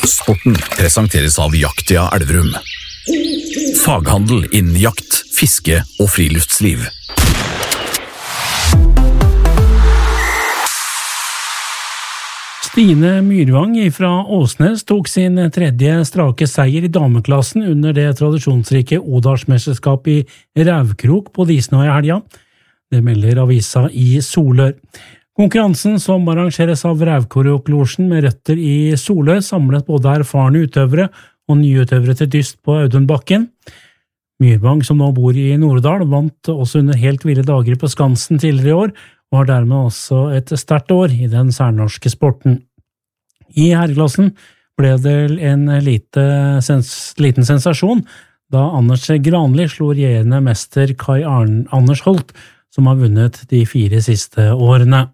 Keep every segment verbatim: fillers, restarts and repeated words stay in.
Sporten presenteres av Jaktia Elverum. Faghandel innen jakt, fiske og friluftsliv. Stine Myrvang fra Åsnes tok sin tredje strake seier i dameklassen under det tradisjonsrike Odalsmesterskapet i Rævkrok på Disnøy i helga. Det melder avisa i Solør. Konkurransen, som arrangeres av Rævkroklosjen med røtter i Solør, samlet både erfarne utøvere og nyutøvere til dyst på Audunbakken. Myrvang, som nå bor i Nordal, vant også under helt ville dager på Skansen tidligere i år, og har dermed også et sterkt år i den særnorske sporten. I herreklassen ble det en lite, sens, liten sensasjon da Anders Granli slo regjerende mester Kai Arn, Anders Holt, som har vunnet de fire siste årene.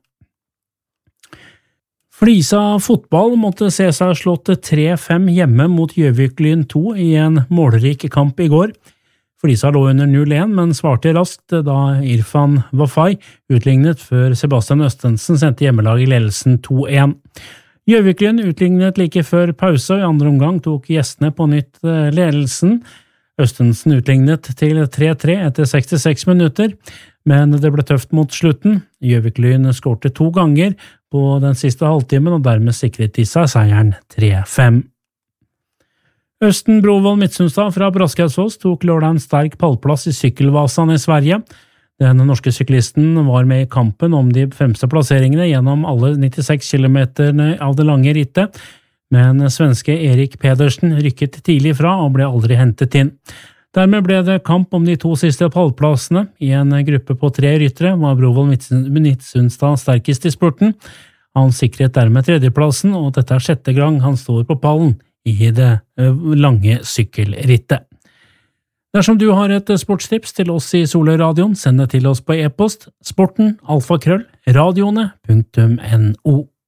Flisa fotball måtte se seg slått tre fem hjemme mot Gjøvik-Lyn to i en målrik kamp i går. Flisa lå under null én, men svarte raskt da Irfan Wafai utlignet før Sebastian Østensen sendte hjemmelaget i ledelsen to én. Gjøvik-Lyn utlignet like før pause, og i andre omgang tok gjestene på nytt ledelsen. Østensen utlignet til tre tre etter sekstiseks minutter, men det ble tøft mot slutten. Gjøvik-Lyn skårte to ganger på den siste halvtimen, og dermed sikret de seg seieren tre fem. Østen Brovold Midtsunstad fra Braskaudsås tok lørdag en sterk pallplass i sykkelvasan i Sverige. Den norske syklisten var med i kampen om de fremste plasseringene gjennom alle nittiseks kilometerne av det lange rittet, men svenske Erik Pedersen rykket tidlig fra og ble aldri hentet inn. Dermed ble det kamp om de to siste pallplassene. I en gruppe på tre ryttere var Brovold Midtsunstad sterkest i spurten. Han sikret dermed tredjeplassen, og dette er sjette gang han står på pallen i det lange sykkelrittet. Dersom du har et sportstips til oss i Solørradioen, send det til oss på e-post sporten alfakrøll radioene punktum no.